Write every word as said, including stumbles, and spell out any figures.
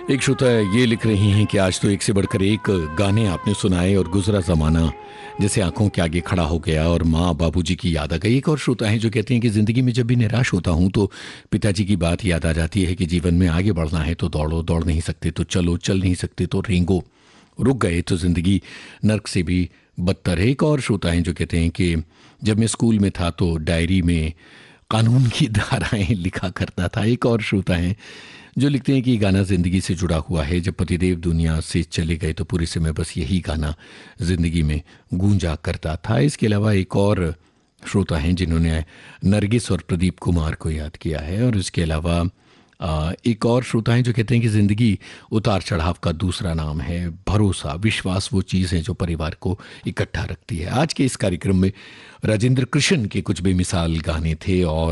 एक श्रोता ये लिख रही हैं कि आज तो एक से बढ़कर एक गाने आपने सुनाए और गुजरा जमाना जैसे आंखों के आगे खड़ा हो गया और माँ बाबूजी की याद आ गई। एक और श्रोता हैं जो कहते हैं कि ज़िंदगी में जब भी निराश होता हूँ तो पिताजी की बात याद आ जाती है कि जीवन में आगे बढ़ना है तो दौड़ो, दौड़ नहीं सकते तो चलो, चल नहीं सकते तो रेंगो, रुक गए तो ज़िंदगी नर्क से भी बदतर है। एक और श्रोता हैं जो कहते हैं कि जब मैं स्कूल में था तो डायरी में कानून की धाराएं लिखा करता था। एक और श्रोता हैं जो लिखते हैं कि ये गाना ज़िंदगी से जुड़ा हुआ है, जब पतिदेव दुनिया से चले गए तो पूरे समय बस यही गाना ज़िंदगी में गूंजा करता था। इसके अलावा एक और श्रोता हैं जिन्होंने नरगिस और प्रदीप कुमार को याद किया है। और इसके अलावा आ, एक और श्रोता हैं जो कहते हैं कि ज़िंदगी उतार चढ़ाव का दूसरा नाम है। भरोसा, विश्वास वो चीज़ है जो परिवार को इकट्ठा रखती है। आज के इस कार्यक्रम में राजेंद्र कृष्ण के कुछ बेमिसाल गाने थे और